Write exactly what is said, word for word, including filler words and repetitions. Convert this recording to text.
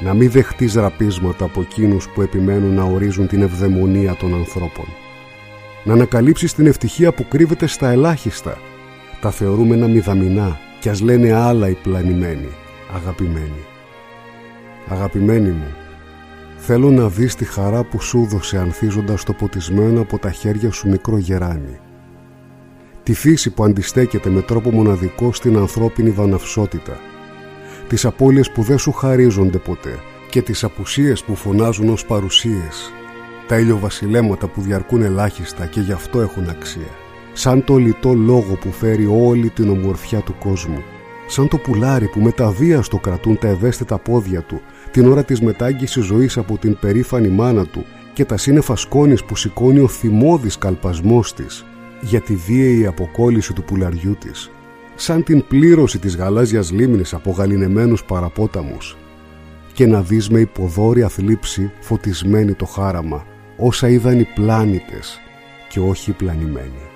να μην δεχτείς ραπίσματα από εκείνους που επιμένουν να ορίζουν την ευδαιμονία των ανθρώπων. Να ανακαλύψεις την ευτυχία που κρύβεται στα ελάχιστα, τα θεωρούμενα μηδαμινά, κι ας λένε άλλα οι πλανημένοι, αγαπημένοι. Αγαπημένοι μου, θέλω να δεις τη χαρά που σου δώσε ανθίζοντας το ποτισμένο από τα χέρια σου μικρό γεράνι. Τη φύση που αντιστέκεται με τρόπο μοναδικό στην ανθρώπινη βαναυσότητα. Τις απώλειες που δεν σου χαρίζονται ποτέ και τις απουσίες που φωνάζουν ως παρουσίες. Τα ηλιοβασιλέματα που διαρκούν ελάχιστα και γι' αυτό έχουν αξία. Σαν το λιτό λόγο που φέρει όλη την ομορφιά του κόσμου. Σαν το πουλάρι που με τα βίαστο κρατούν τα ευαίσθητα πόδια του την ώρα της μετάγγισης ζωής από την περήφανη μάνα του και τα σύννεφα σκόνης που σηκώνει ο θυμώδης καλπασμός της για τη βίαιη αποκόλληση του πουλαριού της. Σαν την πλήρωση της γαλάζιας λίμνης από γαληνεμένους παραπόταμους. Και να δεις με υποδόρια θλίψη φωτισμένη το χάραμα όσα είδαν οι πλάνητες και όχι οι πλανημένοι.